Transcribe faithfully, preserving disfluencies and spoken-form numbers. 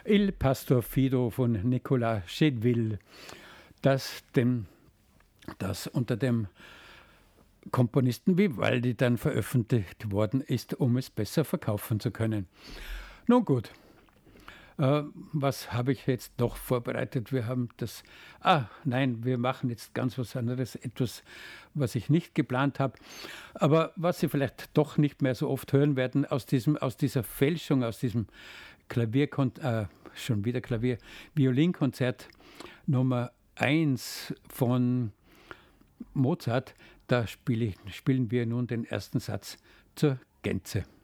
Il Pastor Fido von Nicolas Chedeville, das, dem, das unter dem Komponisten Vivaldi dann veröffentlicht worden ist, um es besser verkaufen zu können. Nun gut, äh, was habe ich jetzt noch vorbereitet? Wir haben das, ah nein, wir machen jetzt ganz was anderes, etwas, was ich nicht geplant habe, aber was Sie vielleicht doch nicht mehr so oft hören werden, aus, diesem, aus dieser Fälschung, aus diesem Klavierkonzert, äh, schon wieder Klavier, Violinkonzert Nummer eins von Mozart, da spiel ich, spielen wir nun den ersten Satz zur Gänze.